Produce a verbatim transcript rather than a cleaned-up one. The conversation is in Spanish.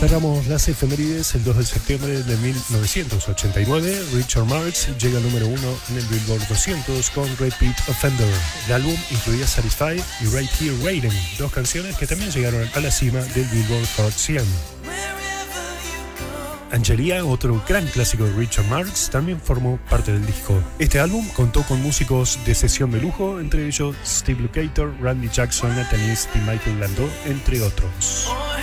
Cerramos las efemérides el dos de septiembre de mil novecientos ochenta y nueve. Richard Marx llega al número uno en el Billboard doscientos con Repeat Offender. El álbum incluía Satisfied y Right Here Waiting, dos canciones que también llegaron a la cima del Billboard Hot cien. Angelia, otro gran clásico de Richard Marx, también formó parte del disco. Este álbum contó con músicos de sesión de lujo, entre ellos Steve Lukather, Randy Jackson, Nathan East y Michael Landau, entre otros.